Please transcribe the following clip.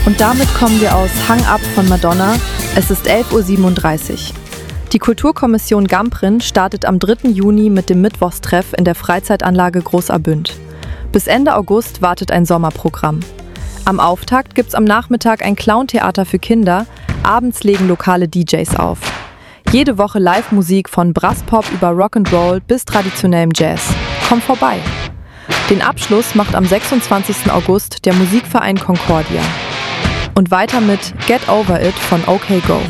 Und damit kommen wir aus Hang Up von Madonna. Es ist 11:37 Uhr. Die Kulturkommission Gamprin startet am 3. Juni mit dem Mittwochstreff in der Freizeitanlage Großabünd. Bis Ende August wartet ein Sommerprogramm. Am Auftakt gibt's am Nachmittag ein Clowntheater für Kinder, abends legen lokale DJs auf. Jede Woche Live-Musik von Brasspop über Rock'n'Roll bis traditionellem Jazz. Komm vorbei! Den Abschluss macht am 26. August der Musikverein Concordia. Und weiter mit Get Over It von OK Go.